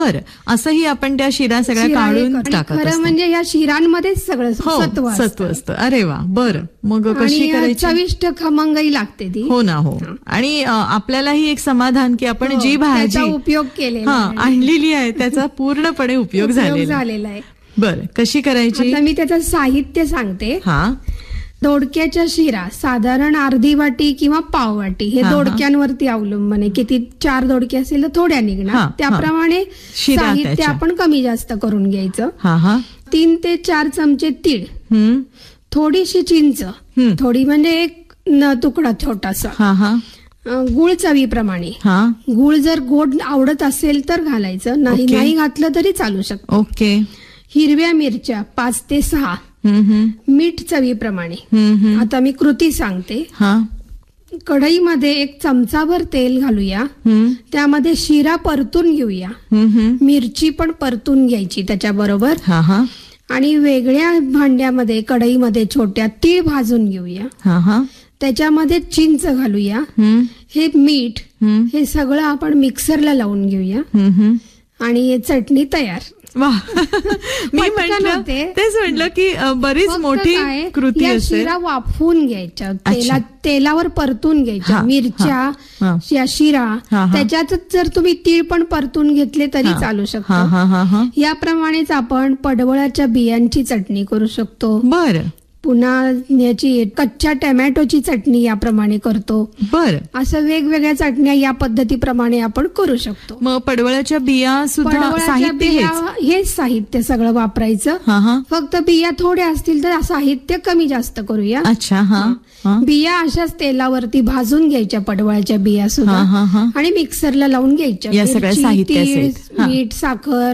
बरं, असंही आपण त्या शिरा सगळ्या काढून टाकत खरं असतो. म्हणजे या शिरांमध्येच सगळं सत्व असतं. अरे वा, बरं. मग कशी करायची? चविष्ट खमंगही लागते ती. हो ना, हो. आणि आपल्यालाही एक समाधान की आपण जी भाजी उपयोग केलेला आणलेली आहे त्याचा पूर्णपणे उपयोग झालेला आहे. बरं, कशी करायची? आता मी त्याचं साहित्य सांगते. हा, दोडक्याच्या शिरा साधारण अर्धी वाटी किंवा पाव वाटी, हे दोडक्यांवरती अवलंबून आहे. किती 4 दोडके असेल तर थोड्या निघणार, त्याप्रमाणे साहित्य आपण कमी जास्त करून घ्यायचं. 3 ते 4 चमचे तीळ, थोडीशी चिंच, थोडी म्हणजे एक तुकडा छोटासा, गुळ चवीप्रमाणे. गुळ जर गोड आवडत असेल तर घालायचं, नाही घातलं तरी चालू शकतं. ओके. हिरव्या मिरच्या 5 ते 6, मीठ चवीप्रमाणे. आता मी कृती सांगते. कढईमध्ये 1 चमचाभर तेल घालूया, त्यामध्ये शिरा परतून घेऊया, मिरची पण परतून घ्यायची त्याच्याबरोबर, आणि वेगळ्या भांड्यामध्ये कढईमध्ये छोट्या तीळ भाजून घेऊया, त्याच्यामध्ये चिंच घालूया, हे मीठ, हे सगळं आपण मिक्सरला लावून घेऊया आणि चटणी तयार. वा, मी म्हटलं तेच म्हटलं की बरीच मोठी कृती असेल. शिरा वाफवून घ्यायच्या, तेलावर परतून घ्यायच्या मिरच्या, या शिरा, त्याच्यातच जर तुम्ही तीळ पण परतून घेतले तरी चालू शकतो. याप्रमाणेच आपण पडवळाच्या बियांची चटणी करू शकतो. बरं. पुन्हा याची कच्च्या टोमॅटोची चटणी याप्रमाणे करतो. बरं. असं वेगवेगळ्या चटण्या या पद्धतीप्रमाणे आपण करू शकतो. मग पडवळाच्या बिया सुद्धा हेच साहित्य सगळं वापरायचं. फक्त बिया थोड्या असतील तर साहित्य कमी जास्त करूया. अच्छा. बिया अशाच तेलावरती भाजून घ्यायच्या, पडवळाच्या बिया सुद्धा, आणि मिक्सरला लावून घ्यायच्या. या सगळ्या साहित्य, मीठ, साखर,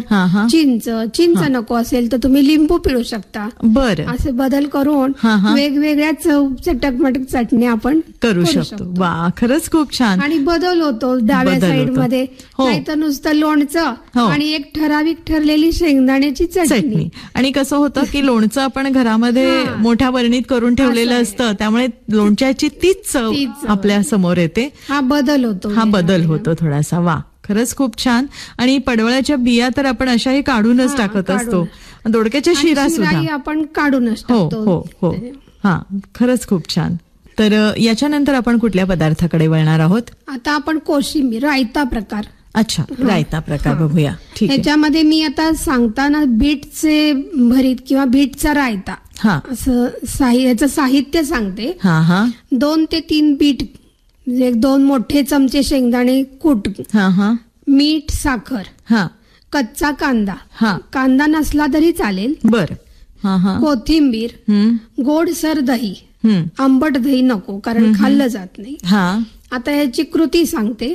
चिंच नको असेल तर तुम्ही लिंबू पिळू शकता. बरं. असे बदल करून वेगवेगळ्या चटकमटक चटण्या आपण करू शकतो. वा, खरंच खूप छान. आणि बदल होतो डाव्या साईड मध्ये, नाहीतर नुसतं लोणचं आणि एक ठराविक ठरलेली शेंगदाण्याची चटणी. आणि कसं होतं की लोणचं आपण घरामध्ये मोठ्या बरणीत करून ठेवलेलं असतं, त्यामुळे लोणच्याची तीच चव आपल्या समोर येते. हा बदल होतो थोडासा. वा, खरंच खूप छान. आणि पडवळाच्या बिया तर आपण अशाही काढूनच टाकत असतो. दोडक्याच्या शिरा सुद्धा आपण काढूनच टाकतो. हो. हा, खरंच खूप छान. तर याच्यानंतर आपण कुठल्या पदार्थाकडे वळणार आहोत? आता आपण कोशिंबीर, रायता प्रकार. अच्छा, रायता प्रकार बघूया. ठीक आहे. याच्यामध्ये मी आता सांगताना बीटचे भरीत किंवा बीटचा रायता असं याचं साहित्य सांगते. 2 ते 3 बीट, 2 मोठे चमचे शेंगदाणे कूट, मीठ, साखर, कच्चा कांदा नसला तरी चालेल. बरं. कोथिंबीर, गोडसर दही, आंबट दही नको कारण खाल्लं जात नाही. आता याची कृती सांगते.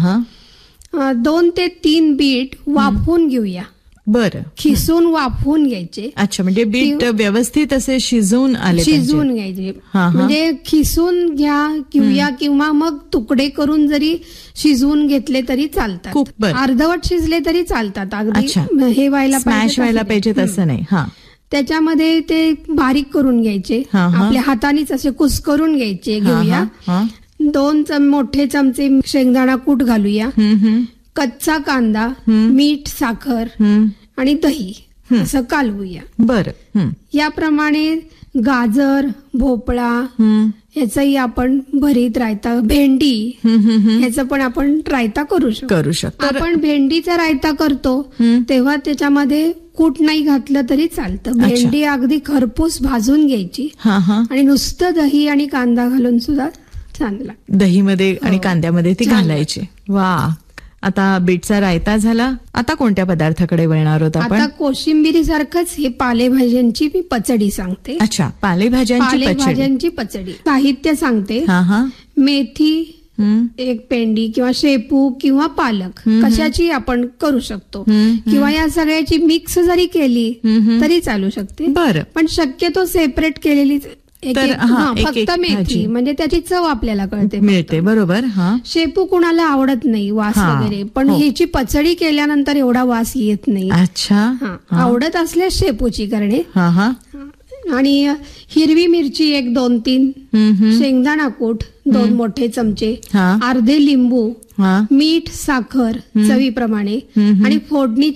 2 ते 3 बीट वाफवून घेऊया. बरं. खिसून वाफवून घ्यायचे. अच्छा, म्हणजे बीट व्यवस्थित असे शिजून घ्यायचे. म्हणजे खिसून घेऊया किंवा मग तुकडे करून जरी शिजवून घेतले तरी चालतात. अर्धवट शिजले तरी चालतात. अगदी हे व्हायला पाहिजे तसं नाही. त्याच्यामध्ये ते बारीक करून घ्यायचे, आपल्या हातानेच असे कुस्करून घ्यायचे. घेऊया 2 मोठे चमचे शेंगदाणा कूट घालूया, कच्चा कांदा, मीठ, साखर आणि दही असं कालवूया. बरं. याप्रमाणे गाजर, भोपळा याचाही आपण भरीत रायता, भेंडी याचा पण आपण रायता करू शकतो. आपण भेंडीचा रायता करतो तेव्हा त्याच्यामध्ये कूट नाही घातलं तरी चालतं. भेंडी अगदी खरपूस भाजून घ्यायची आणि नुसतं दही आणि कांदा घालून सुद्धा छान लागतं. दहीमध्ये आणि कांद्यामध्ये ती घालायची. वा, आता बीटचा रायता झाला. आता कोणत्या पदार्थाकडे वळणार आहोत आपण? आता कोशिंबिरी सारखंच हे पालेभाज्यांची मी पचडी सांगते. अच्छा, पालेभाज्यांची पचडी. साहित्य सांगते. मेथी 1 पेंडी किंवा शेपू किंवा पालक कशाची आपण करू शकतो, किंवा या सगळ्याची मिक्स जरी केली तरी चालू शकते. बरं. पण शक्यतो सेपरेट केलेली फक्त मेथी, म्हणजे त्याची चव आपल्याला मिळते. बरोबर. शेपू कुणाला आवडत नाही वास वगैरे, पण ह्याची पचडी केल्यानंतर एवढा वास येत नाही. अच्छा. आवडत असल्यास शेपूची करणे. आणि हिरवी मिरची 1, 2, 3, शेंगदाणा कूट, 2 मोठे चमचे, हा. अर्धे लिंबू, हा. मीठ, साखर चवीप्रमाणे आणि फोडणी